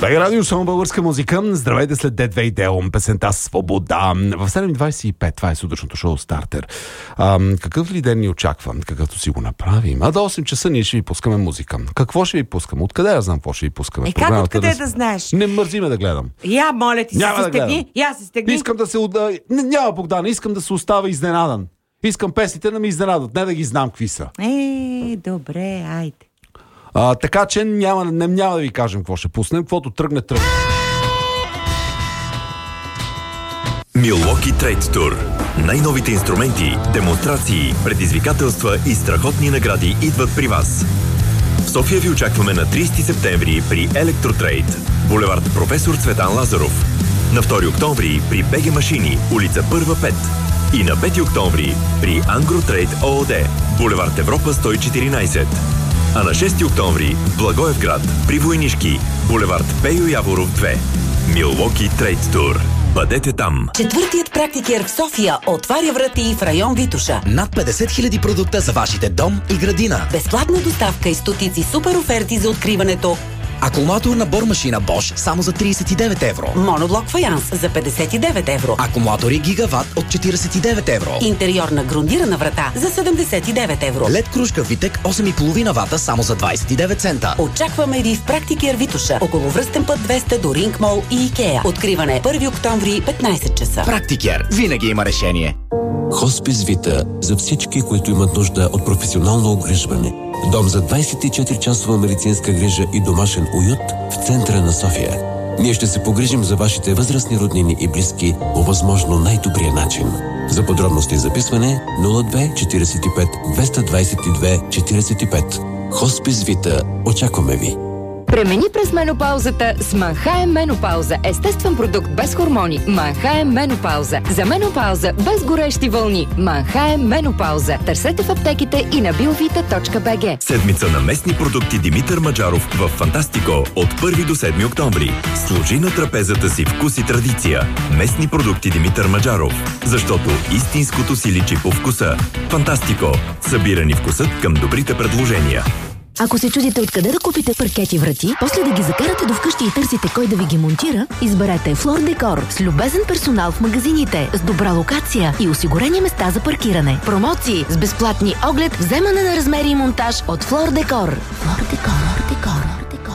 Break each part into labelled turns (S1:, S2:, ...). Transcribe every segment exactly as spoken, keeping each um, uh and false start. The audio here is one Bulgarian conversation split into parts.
S1: Бай радио, само българска музика. Здравейте след Д две и Делом, песента Свобода. В седем двайсет и пет, това е сутрешното шоу Стартер. А, какъв ли ден ни очаква, какъвто си го направим? А до осем часа ние ще ви пускаме музика. Какво ще ви пускаме? Откъде я знам какво ще ви пускаме?
S2: Е, как откъде да, да знаеш?
S1: Не мързи ме да гледам.
S2: Я, моля ти,
S1: няма
S2: се
S1: да
S2: стегни. Я се стегни.
S1: Искам да се... Не, няма, Богдана, искам да се остава изненадан. Искам песните да ме изненадат, не да ги знам какви са.
S2: Е, добре, айде.
S1: А, така че няма, не, няма да ви кажем какво ще пуснем, каквото тръгне, тръгне.
S3: Milwaukee Trade Tour. Най-новите инструменти, демонстрации, предизвикателства и страхотни награди идват при вас. В София ви очакваме на трийсети септември при Електротрейд, булевард Професор Цветан Лазаров. На втори октомври при БГ Машини, улица Първа пет. И на пети октомври при Ангротрейд ООД, булевард Европа сто и четиринайсет. А на шести октомври в Благоевград при Войнишки, булевард Пейо Яворов две. Milwaukee Trade Tour. Бъдете там!
S4: Четвъртият практикер в София отваря врати в район Витоша.
S5: Над петдесет хиляди продукта за вашите дом и градина.
S4: Безплатна доставка и стотици супер оферти за откриването.
S5: Акумулаторна бормашина Bosch само за трийсет и девет евро.
S4: Моноблок фаянс за петдесет и девет евро.
S5: Акумулатори Гигават от четирийсет и девет евро.
S4: Интериорна грундирана врата за седемдесет и девет евро.
S5: Лед кружка Витек осем и половина вата само за двайсет и девет цента.
S4: Очакваме ви в Практикер Витоша, около Връстен път двеста до Ринг Мол и Икеа. Откриване първи октомври, петнайсет часа.
S5: Практикер винаги има решение.
S6: Хоспис Вита за всички, които имат нужда от професионално обгрижване. Дом за двайсет и четири часова медицинска грижа и домашен уют в центъра на София. Ние ще се погрижим за вашите възрастни роднини и близки по възможно най-добрия начин. За подробности и записване нула две четирийсет и пет двеста двайсет и две четирийсет и пет. Хоспис Вита. Очакваме ви!
S7: Премини през менопаузата с Манхайм Менопауза. Естествен продукт без хормони. Манхайм Менопауза. За менопауза без горещи вълни. Манхайм Менопауза. Търсете в аптеките и на биовита точка би джи.
S3: Седмица на местни продукти Димитър Маджаров в Фантастико от първи до седми октомври. Служи на трапезата си вкус и традиция. Местни продукти Димитър Маджаров. Защото истинското си личи по вкуса. Фантастико. Събирани вкусът към добрите предложения.
S8: Ако се чудите откъде да купите паркети врати, после да ги закарате до вкъщи и търсите кой да ви ги монтира, изберете Флор Декор с любезен персонал в магазините, с добра локация и осигурени места за паркиране. Промоции с безплатни оглед, вземане на размери и монтаж от Флор Декор. Флор Декор, Декор.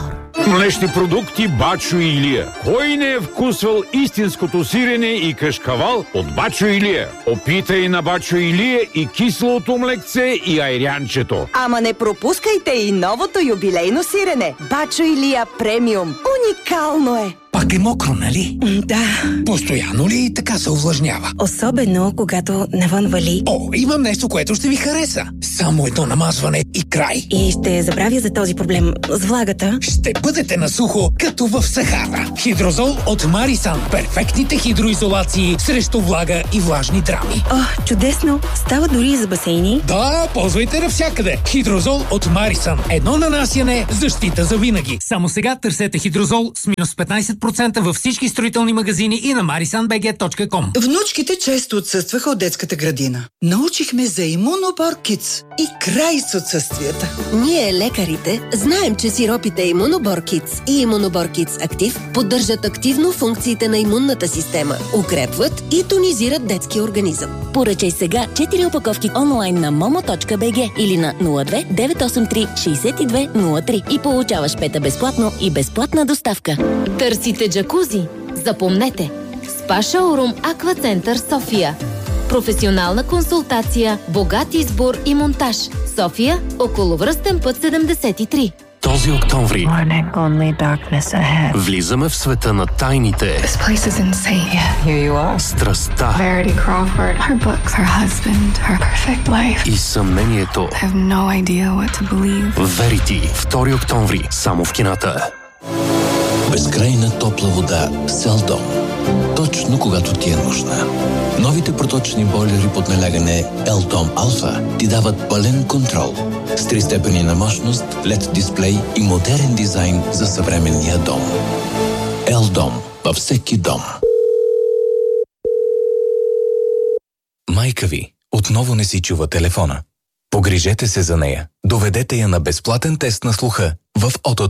S9: Млечни продукти Бачо Илия. Кой не е вкусвал истинското сирене и кашкавал от Бачо Илия? Опитай на Бачо Илия и кислото млекце и айрянчето.
S10: Ама не пропускайте и новото юбилейно сирене. Бачо Илия премиум. Уникално е!
S11: Пак е мокро, нали?
S10: Да.
S11: Постоянно ли така се увлажнява?
S10: Особено, когато навън вали.
S11: О, имам нещо, което ще ви хареса. Само едно намазване и край.
S10: И ще забравя за този проблем с влагата.
S11: Ще бъдете на сухо, като в Сахара. Хидрозол от Марисан. Перфектните хидроизолации срещу влага и влажни драми.
S10: О, чудесно. Става дори и за басейни.
S11: Да, ползвайте навсякъде. Хидрозол от Марисан. Едно нанасяне, защита за винаги. Само сега търсете хидрозол с минус петнайсет процента във всички строителни магазини и на марисан би джи точка ком.
S12: Внучките често отсъстваха от детската градина. Научихме за Имунобор Kids и край с отсъствията.
S13: Ние, лекарите, знаем, че сиропите Имунобор Kids и Имунобор Kids Актив поддържат активно функциите на имунната система, укрепват и тонизират детския организъм. Поръчай сега четири опаковки онлайн на момо точка би джи или на нула две деветстотин осемдесет и три шейсет и две нула три и получаваш пета безплатно и безплатна доставка.
S14: Търсите джакузи? Запомнете! Спа Шоурум Аква Център София. Професионална консултация, богат избор и монтаж. София, около Връстен път седемдесет и три.
S6: Този октомври влизаме в света на тайните, страстта и съмнението. Верити, втори октомври, само в кината. Безкрайна топла вода с Елдом. Точно когато ти е нужна. Новите проточни бойлери под налягане Елдом Алфа ти дават пълен контрол. С три степени на мощност, лед дисплей и модерен дизайн за съвременния дом. Елдом във всеки дом.
S15: Майка ви отново не си чува телефона. Погрижете се за нея. Доведете я на безплатен тест на слуха в Ото